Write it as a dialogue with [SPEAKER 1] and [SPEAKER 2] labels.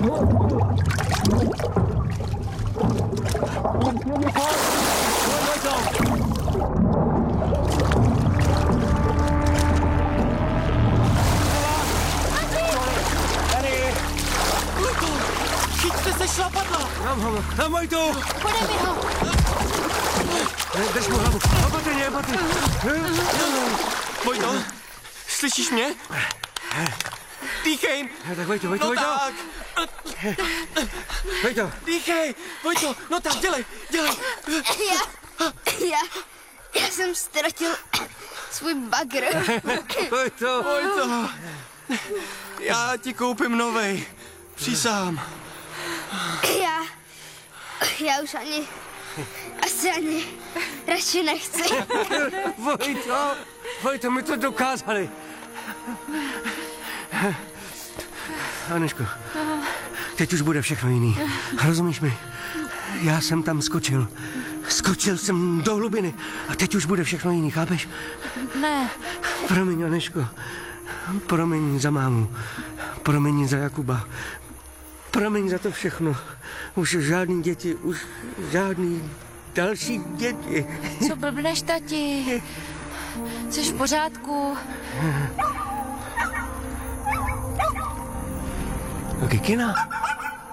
[SPEAKER 1] Chyťte se šlapadla!
[SPEAKER 2] Mám ho, na Vojtu!
[SPEAKER 3] Podej mi ho.
[SPEAKER 2] Drž mu hlavu, opatrně.
[SPEAKER 1] Vojto, slyšíš mě? Dýchej!
[SPEAKER 2] Tak Vojto.
[SPEAKER 1] Tak,
[SPEAKER 2] Vojto.
[SPEAKER 1] dýchej! Vojto, no tak, dělej!
[SPEAKER 3] Já jsem ztratil svůj bagr.
[SPEAKER 2] Vojto.
[SPEAKER 1] Vojto, já ti koupím novej. Přísám.
[SPEAKER 3] Já už asi ani radši nechci.
[SPEAKER 2] Vojto, my to dokázali. Anežko, teď už bude všechno jiný. Rozumíš mi? Já jsem tam skočil. Skočil jsem do hlubiny a teď už bude všechno jiný, chápeš?
[SPEAKER 4] Ne.
[SPEAKER 2] Promiň, Anežko. Promiň za mámu. Promiň za Jakuba. Promiň za to všechno. Už žádný děti, už žádný další děti.
[SPEAKER 4] Co blbneš, tati? Jsi v pořádku?
[SPEAKER 2] No, Kikina?